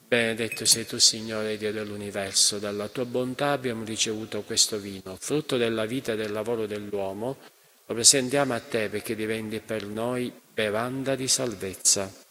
Benedetto sei tu, Signore, Dio dell'universo, dalla tua bontà abbiamo ricevuto questo vino, frutto della vita e del lavoro dell'uomo. Lo presentiamo a te perché diventi per noi bevanda di salvezza.